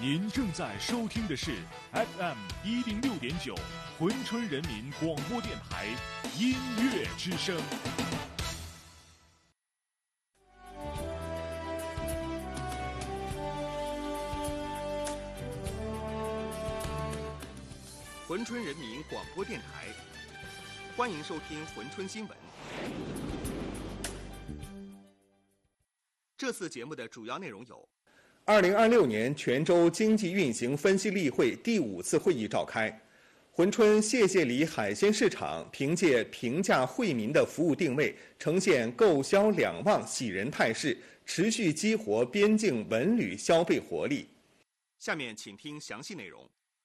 您正在收听的是 FM106.9珲春人民广播电台音乐之声。 珲春人民广播电台，欢迎收听珲春新闻。这次节目的主要内容有 ：2026年泉州经济运行分析例会第5次会议召开。珲春谢谢里海鲜市场凭借平价惠民的服务定位，呈现购销两旺喜人态势，持续激活边境文旅消费活力。 下面请听详细内容。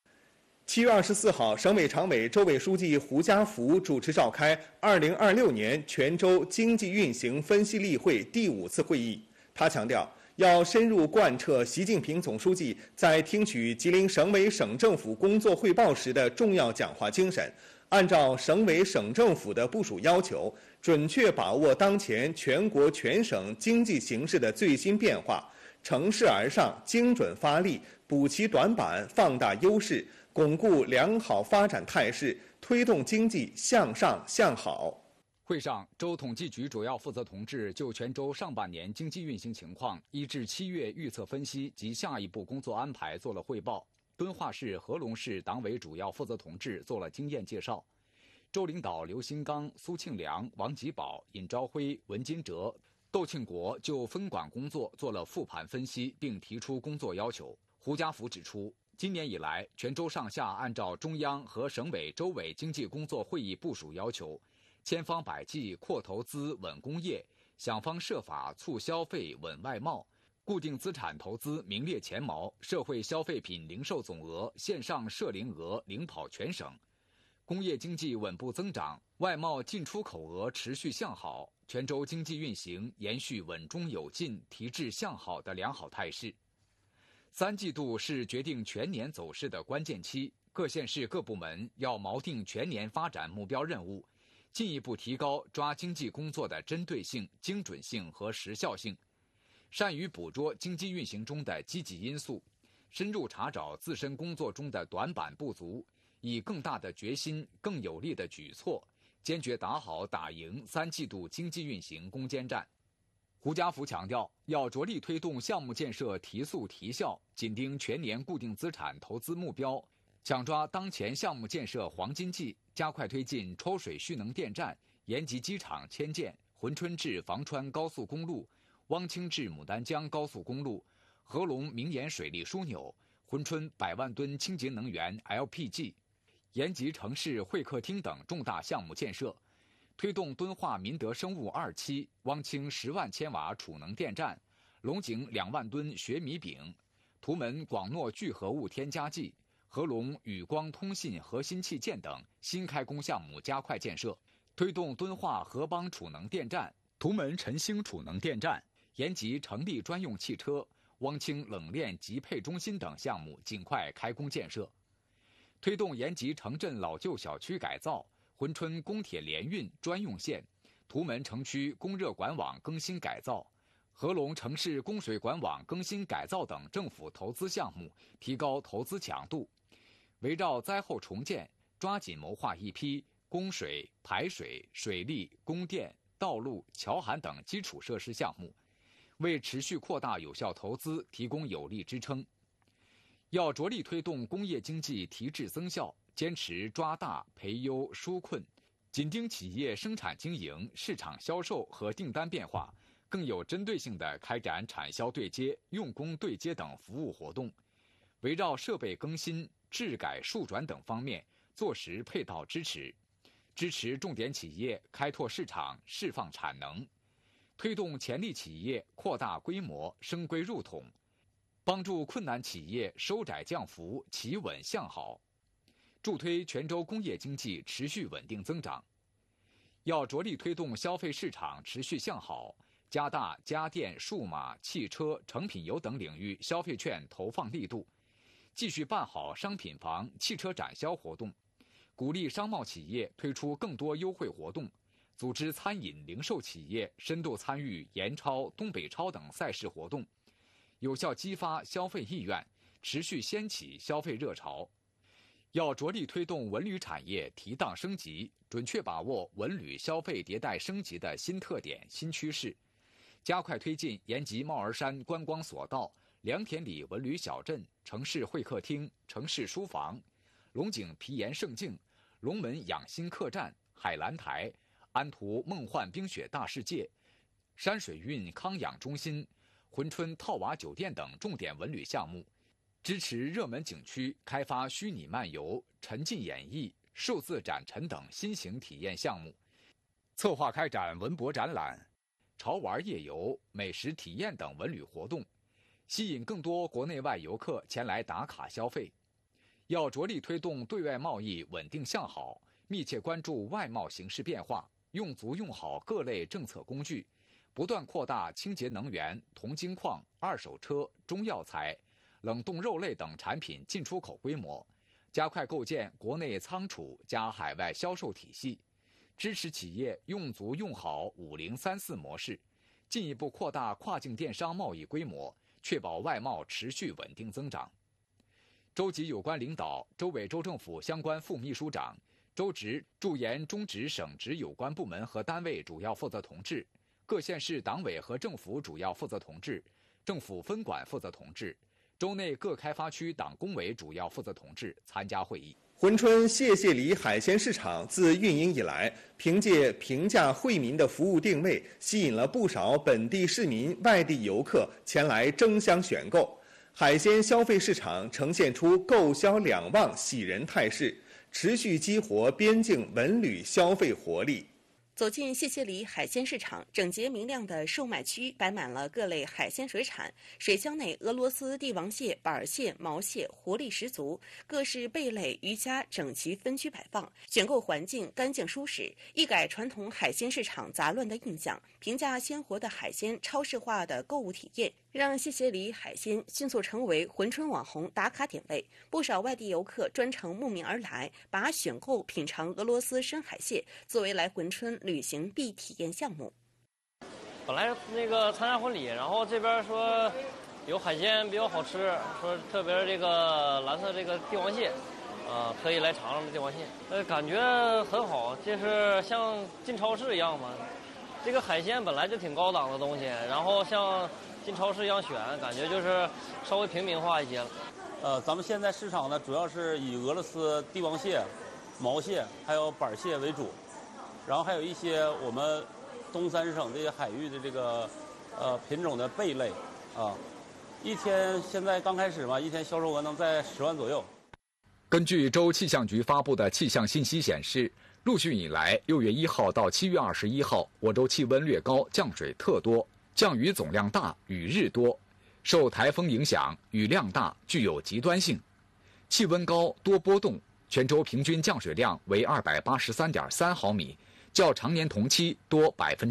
7月24号，省委常委、州委书记胡家福主持召开2026年泉州经济运行分析例会第5次会议。他强调，要深入贯彻习近平总书记在听取吉林省委省政府工作汇报时的重要讲话精神，按照省委省政府的部署要求，准确把握当前全国全省经济形势的最新变化，乘势而上，精准发力，补齐短板，放大优势，巩固良好发展态势，推动经济向上向好。 会上，州统计局主要负责同志就泉州上半年经济运行情况1至7月预测分析及下一步工作安排做了汇报。敦化市、合龙市党委主要负责同志做了经验介绍。州领导刘新刚、苏庆良、王吉宝、尹朝辉、文金哲、窦庆国就分管工作做了复盘分析，并提出工作要求。胡家福指出，今年以来，泉州上下按照中央和省委、州委经济工作会议部署要求，千方百计扩投资、稳工业，想方设法促消费、稳外贸，固定资产投资名列前茅，社会消费品零售总额、线上涉零额领跑全省，工业经济稳步增长，外贸进出口额持续向好，泉州经济运行延续稳中有进、提质向好的良好态势。3季度是决定全年走势的关键期，各县市各部门要锚定全年发展目标任务，进一步提高抓经济工作的针对性、精准性和时效性，善于捕捉经济运行中的积极因素，深入查找自身工作中的短板不足，以更大的决心、更有力的举措，坚决打好打赢3季度经济运行攻坚战。胡家福强调，要着力推动项目建设提速提效，紧盯全年固定资产投资目标，抢抓当前项目建设黄金季，加快推进抽水蓄能电站、延吉机场迁建、珲春至房川高速公路、汪清至牡丹江高速公路、合龙明盐水利枢纽、珲春100万吨清洁能源 LPG、延吉城市会客厅等重大项目建设，推动敦化民德生物2期、汪清10万千瓦储能电站、龙井2万吨学米饼、图门广诺聚合物添加剂、合龙宇光通信核心器件等新开工项目加快建设，推动敦化合邦储能电站、图门晨兴储能电站、延吉成立专用汽车、汪清冷链集配中心等项目尽快开工建设，推动延吉城镇老旧小区改造、珲春公铁联运专用线、图门城区供热管网更新改造、合龙城市供水管网更新改造等政府投资项目提高投资强度，围绕灾后重建，抓紧谋划一批供水、排水、水利、供电、道路、桥涵等基础设施项目，为持续扩大有效投资提供有力支撑。要着力推动工业经济提质增效，坚持抓大培优纾困，紧盯企业生产经营、市场销售和订单变化，更有针对性地开展产销对接、用工对接等服务活动，围绕设备更新、质改数转等方面做实配套支持，支持重点企业开拓市场、释放产能，推动潜力企业扩大规模、升规入统，帮助困难企业收窄降幅、企稳向好，助推泉州工业经济持续稳定增长。要着力推动消费市场持续向好，加大家电、数码、汽车、成品油等领域消费券投放力度，继续办好商品房、汽车展销活动，鼓励商贸企业推出更多优惠活动，组织餐饮零售企业深度参与盐超、东北超等赛事活动，有效激发消费意愿， 持续掀起消费热潮。要着力推动文旅产业提档升级，准确把握文旅消费迭代升级的新特点、新趋势，加快推进延吉帽儿山观光索道、良田里文旅小镇、城市会客厅、城市书房、龙井皮盐胜境、龙门养心客栈、海兰台、安图梦幻冰雪大世界、山水韵康养中心、珲春套娃酒店等重点文旅项目，支持热门景区开发虚拟漫游、沉浸演绎、数字展陈等新型体验项目，策划开展文博展览、潮玩夜游、美食体验等文旅活动，吸引更多国内外游客前来打卡消费。要着力推动对外贸易稳定向好，密切关注外贸形势变化，用足用好各类政策工具，不断扩大清洁能源、铜精矿、二手车、中药材、冷冻肉类等产品进出口规模，加快构建国内仓储加海外销售体系，支持企业用足用好5034模式，进一步扩大跨境电商贸易规模，确保外贸持续稳定增长。州级有关领导、州委州政府相关副秘书长、州直、驻研中直省直有关部门和单位主要负责同志、各县市党委和政府主要负责同志、政府分管负责同志、州内各开发区党工委主要负责同志参加会议。 珲春谢谢里海鲜市场自运营以来，凭借平价惠民的服务定位，吸引了不少本地市民、外地游客前来争相选购。海鲜消费市场呈现出购销两旺喜人态势，持续激活边境文旅消费活力。 走进谢谢里海鲜市场，整洁明亮的售卖区摆满了各类海鲜水产，水箱内俄罗斯帝王蟹、板蟹、毛蟹活力十足，各式贝类、鱼虾整齐分区摆放，选购环境干净舒适，一改传统海鲜市场杂乱的印象，平价鲜活的海鲜超市化的购物体验，让谢谢里海鲜迅速成为珲春网红打卡点位。不少外地游客专程慕名而来，把选购品尝俄罗斯深海蟹作为来珲春旅行必体验项目。 本来参加婚礼，然后这边说有海鲜比较好吃，说特别这个蓝色这个帝王蟹，可以来尝尝帝王蟹，感觉很好，就是像进超市一样嘛。这个海鲜本来就挺高档的东西，然后像进超市一样选，感觉就是稍微平民化一些了。 咱们现在市场呢，主要是以俄罗斯帝王蟹、毛蟹还有板蟹为主，然后还有一些我们东三省这些海域的这个品种的贝类啊，一天现在刚开始嘛，一天销售额能在10万左右。 根据州气象局发布的气象信息显示，陆汛以来6月1号到7月21号，我州气温略高，降水特多，降雨总量大，雨日多。受台风影响，雨量大，具有极端性。气温高，多波动，全州平均降水量为283.3毫米，较常年同期多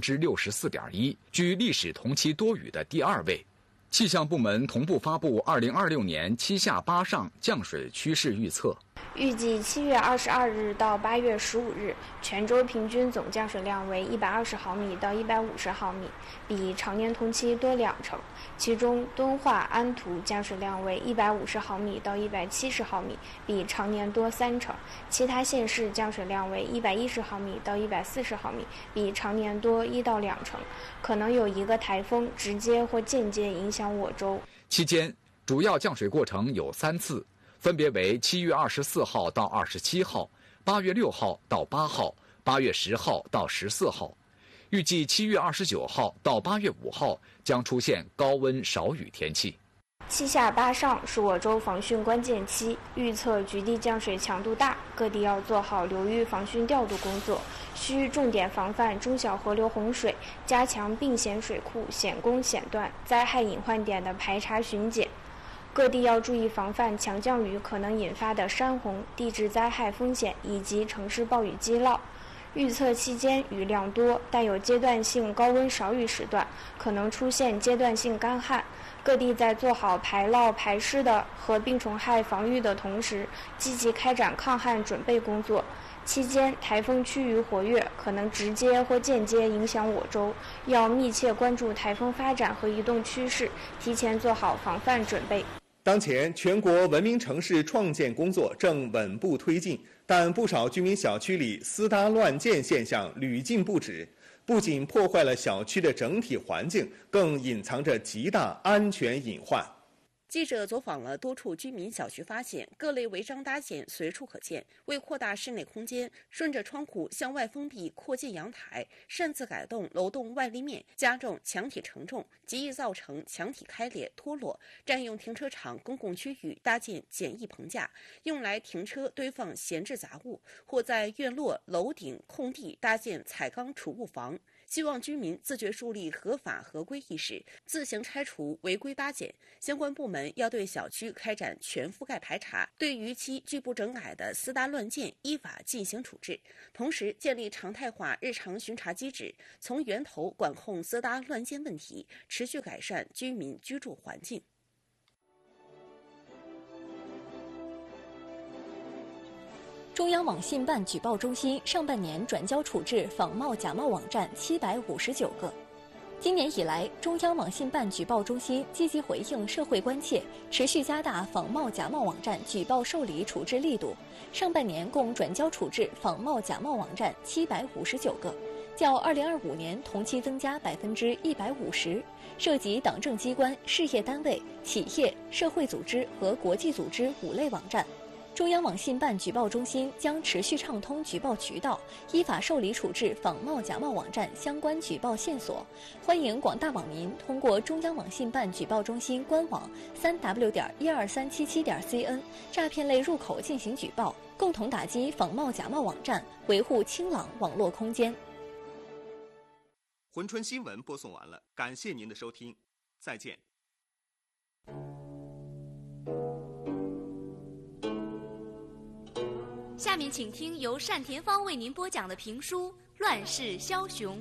64.1%，居历史同期多雨的第2位。气象部门同步发布2026年7下8上降水趋势预测。 预计7月22日到8月15日，全州平均总降水量为120毫米到150毫米，比常年同期多2成。其中，敦化、安图降水量为150毫米到170毫米，比常年多3成。其他县市降水量为110毫米到140毫米，比常年多1到2成。可能有一个台风直接或间接影响我州。 期间，主要降水过程有3次。分别为7月24号到27号、8月6号到8号、8月10号到14号。预计7月29号到8月5号将出现高温少雨天气。 7下8上是我州防汛关键期，预测局地降水强度大，各地要做好流域防汛调度工作，需重点防范中小河流洪水，加强并险水库险工险段灾害隐患点的排查巡检。各地要注意防范强降雨可能引发的山洪、地质灾害风险以及城市暴雨积涝。预测期间雨量多，但有阶段性高温少雨时段，可能出现阶段性干旱。各地在做好排涝排湿的和病虫害防御的同时，积极开展抗旱准备工作。期间台风趋于活跃，可能直接或间接影响我州，要密切关注台风发展和移动趋势，提前做好防范准备。 当前，全国文明城市创建工作正稳步推进，但不少居民小区里私搭乱建现象屡禁不止，不仅破坏了小区的整体环境，更隐藏着极大安全隐患。 记者走访了多处居民小区，发现各类违章搭建随处可见。为扩大室内空间，顺着窗户向外封闭扩建阳台，擅自改动楼栋外立面，加重墙体承重，极易造成墙体开裂脱落；占用停车场公共区域搭建简易棚架，用来停车堆放闲置杂物，或在院落、楼顶空地搭建彩钢储物房。希望居民自觉树立合法合规意识，自行拆除违规搭建。相关部门要对小区开展全覆盖排查，对逾期拒不整改的私搭乱建依法进行处置。同时，建立常态化日常巡查机制，从源头管控私搭乱建问题，持续改善居民居住环境。 中央网信办举报中心上半年转交处置仿冒假冒网站759个。今年以来，中央网信办举报中心积极回应社会关切，持续加大仿冒假冒网站举报受理处置力度。上半年共转交处置仿冒假冒网站759个，较2025年同期增加150%，涉及党政机关、事业单位、企业、社会组织和国际组织5类网站。中央网信办举报中心将持续畅通举报渠道，依法受理处置仿冒假冒网站相关举报线索。欢迎广大网民通过中央网信办举报中心官网3w.12377.cn 诈骗类入口进行举报，共同打击仿冒假冒网站，维护清朗网络空间。 珲春新闻播送完了，感谢您的收听，再见。 下面请听由单田芳为您播讲的评书《乱世枭雄》。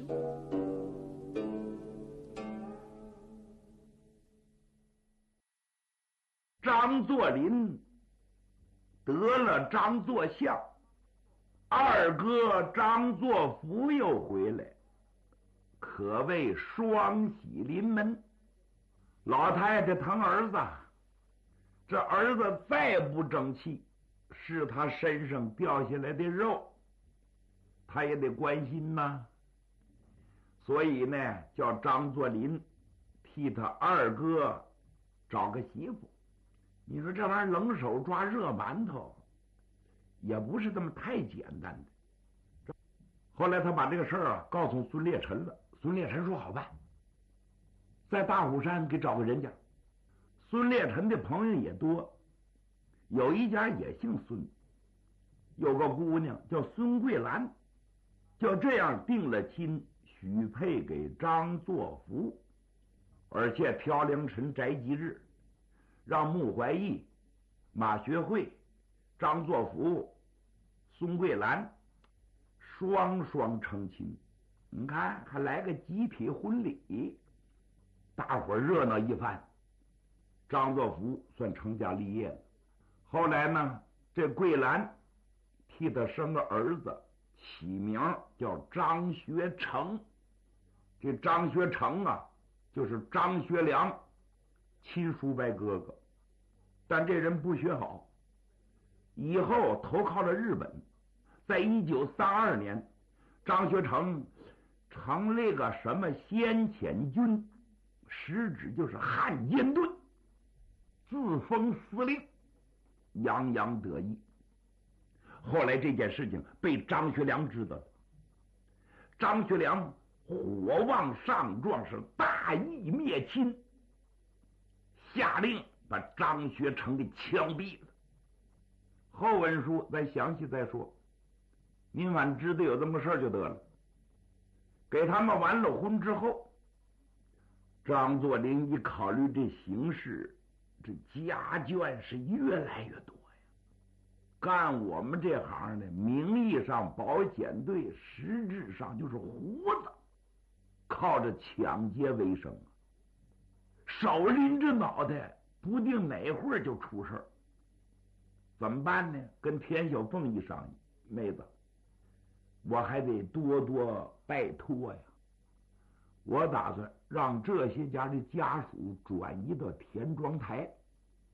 张作霖得了张作相，二哥张作福又回来，可谓双喜临门。老太太疼儿子，这儿子再不争气，是他身上掉下来的肉，他也得关心呐。所以呢，叫张作霖替他二哥找个媳妇。你说这玩意儿冷手抓热馒头，也不是这么太简单的。后来他把这个事儿告诉孙烈臣了，孙烈臣说好办，在大虎山给找个人家。孙烈臣的朋友也多，有一家也姓孙，有个姑娘叫孙桂兰，就这样定了亲，许配给张作福，而且挑良辰摘吉日，让穆怀义、马学会、张作福、孙桂兰双双成亲。你看，还来个集体婚礼，大伙热闹一番。张作福算成家立业了。后来呢，这桂兰替他生个儿子，起名叫张学成。这张学成啊，就是张学良亲叔伯哥哥，但这人不学好，以后投靠了日本。在1932年，张学成成了个什么先遣军，实质就是汉奸队，自封司令，洋洋得意。后来这件事情被张学良知道了，张学良火旺上壮，是大义灭亲，下令把张学成给枪毙了。后文书咱详细再说，您反知道有这么事儿就得了。给他们完了婚之后，张作霖一考虑这形势，这家眷是越来越多呀。干我们这行的，名义上保险队，实质上就是胡子，靠着抢劫为生，手拎着脑袋，不定哪会儿就出事儿。怎么办呢？跟田小凤一商议，妹子，我还得多多拜托呀。我打算让这些家的家属转移到田庄台，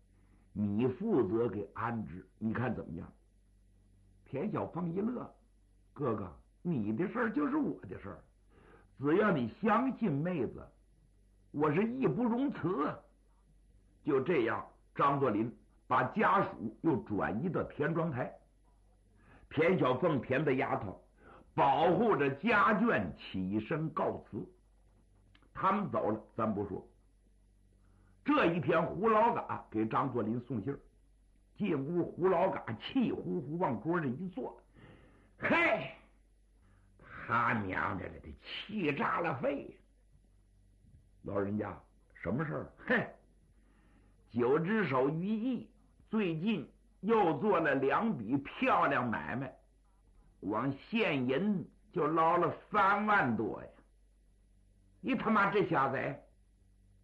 你负责给安置，你看怎么样？田小凤一乐，哥哥，你的事儿就是我的事儿，只要你相信妹子，我是义不容辞。就这样，张作霖把家属又转移到田庄台，田小凤田的丫头保护着家眷起身告辞。他们走了咱不说，这一天胡老嘎给张作霖送信儿，进屋胡老嘎气呼呼往桌上一坐，嘿，他娘的得气炸了肺。老人家什么事儿？嘿，九只手于毅最近又做了2笔漂亮买卖，往现银就捞了3万多呀！你他妈这瞎子！